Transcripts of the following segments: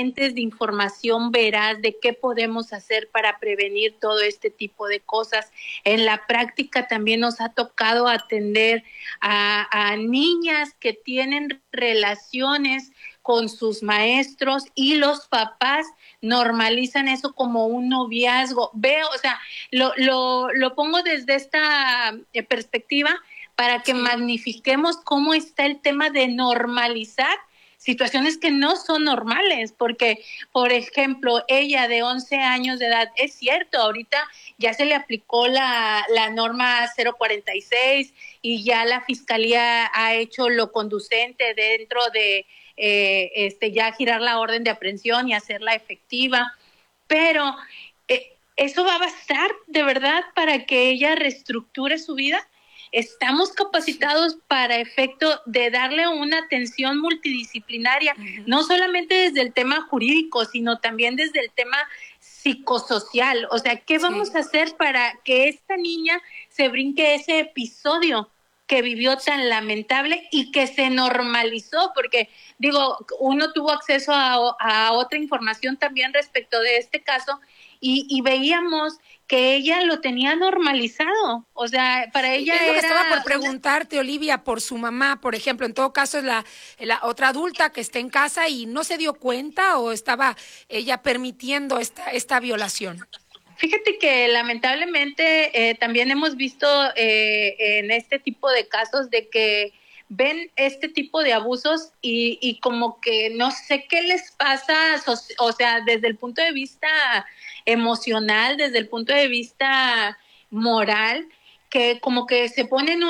fuentes de información veraz de qué podemos hacer para prevenir todo este tipo de cosas. En la práctica también nos ha tocado atender a niñas que tienen relaciones con sus maestros y los papás normalizan eso como un noviazgo. Veo, o sea, lo pongo desde esta perspectiva para que magnifiquemos cómo está el tema de normalizar situaciones que no son normales, porque, por ejemplo, ella de 11 años de edad, es cierto, ahorita ya se le aplicó la norma 046 y ya la Fiscalía ha hecho lo conducente dentro de ya girar la orden de aprehensión y hacerla efectiva, pero ¿eso va a bastar de verdad para que ella reestructure su vida? ¿Estamos capacitados para efecto de darle una atención multidisciplinaria, no solamente desde el tema jurídico, sino también desde el tema psicosocial? O sea, ¿qué vamos a hacer para que esta niña se brinque ese episodio que vivió tan lamentable y que se normalizó? Porque, digo, uno tuvo acceso a otra información también respecto de este caso y veíamos que ella lo tenía normalizado, o sea, para ella es lo que estaba por preguntarte, Olivia, por su mamá, por ejemplo, en todo caso es la otra adulta que está en casa y no se dio cuenta o estaba ella permitiendo esta violación. Fíjate que lamentablemente también hemos visto en este tipo de casos de que ven este tipo de abusos y como que no sé qué les pasa, o sea, desde el punto de vista emocional, desde el punto de vista moral, que como que se ponen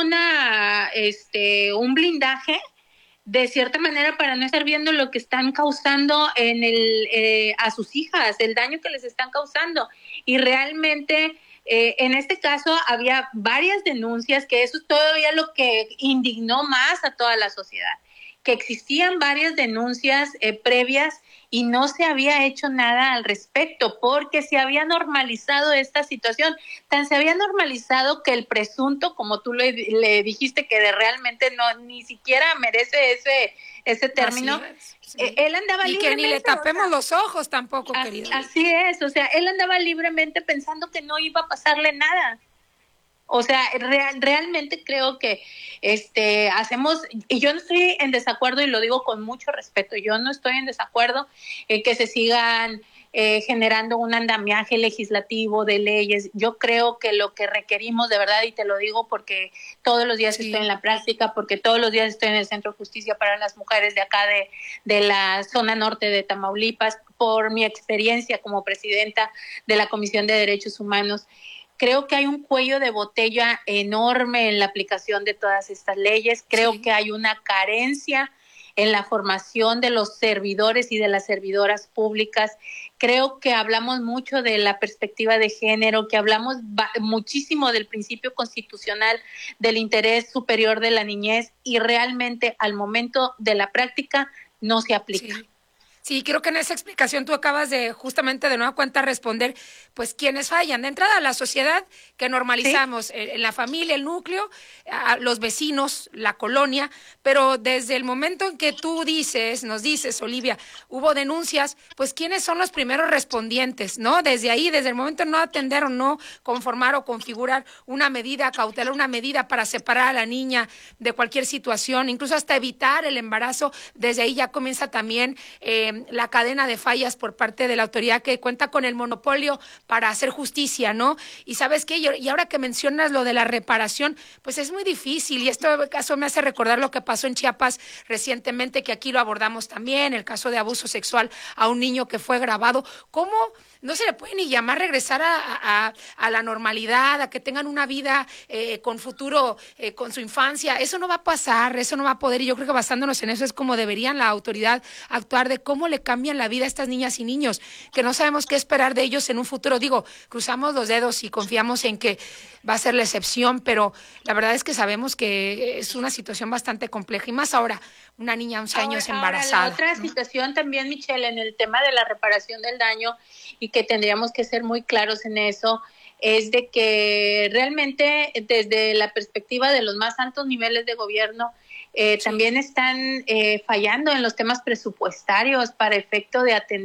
un blindaje de cierta manera para no estar viendo lo que están causando a sus hijas, el daño que les están causando. Y realmente en este caso había varias denuncias, que eso es todavía lo que indignó más a toda la sociedad, que existían varias denuncias previas y no se había hecho nada al respecto, porque se había normalizado esta situación. Tan se había normalizado que el presunto, como tú le dijiste, que realmente no ni siquiera merece ese término, él andaba libremente. Y que ni le tapemos los ojos tampoco, querido. Así es, o sea, él andaba libremente pensando que no iba a pasarle nada. O sea, realmente creo que hacemos, y yo no estoy en desacuerdo, y lo digo con mucho respeto, yo no estoy en desacuerdo en que se sigan generando un andamiaje legislativo de leyes. Yo creo que lo que requerimos de verdad, y te lo digo porque todos los días estoy en la práctica, porque todos los días estoy en el Centro de Justicia para las Mujeres de acá de la zona norte de Tamaulipas, por mi experiencia como presidenta de la Comisión de Derechos Humanos. Creo que hay un cuello de botella enorme en la aplicación de todas estas leyes. Creo que hay una carencia en la formación de los servidores y de las servidoras públicas. Creo que hablamos mucho de la perspectiva de género, que hablamos muchísimo del principio constitucional del interés superior de la niñez, y realmente al momento de la práctica no se aplica. Sí, creo que en esa explicación tú acabas de justamente de nueva cuenta responder, pues quienes fallan. De entrada, la sociedad que normalizamos, en la familia, el núcleo, los vecinos, la colonia, pero desde el momento en que tú nos dices, Olivia, hubo denuncias, pues ¿quiénes son los primeros respondientes, no? Desde ahí, desde el momento de no atender o no conformar o configurar una medida cautelar, una medida para separar a la niña de cualquier situación, incluso hasta evitar el embarazo, desde ahí ya comienza también la cadena de fallas por parte de la autoridad que cuenta con el monopolio para hacer justicia, ¿no? Y ¿sabes qué? Y ahora que mencionas lo de la reparación, pues es muy difícil, y esto caso me hace recordar lo que pasó en Chiapas recientemente, que aquí lo abordamos también, el caso de abuso sexual a un niño que fue grabado. ¿Cómo no se le puede ni llamar regresar a la normalidad, a que tengan una vida con futuro, con su infancia? Eso no va a pasar, eso no va a poder, y yo creo que basándonos en eso es como deberían la autoridad actuar, de cómo le cambian la vida a estas niñas y niños, que no sabemos qué esperar de ellos en un futuro. Digo, cruzamos los dedos y confiamos en que va a ser la excepción, pero la verdad es que sabemos que es una situación bastante compleja, y más ahora, una niña 11 años embarazada. La otra situación también, Michelle, en el tema de la reparación del daño, y que tendríamos que ser muy claros en eso, es de que realmente desde la perspectiva de los más altos niveles de gobierno, también están fallando en los temas presupuestarios para efecto de atender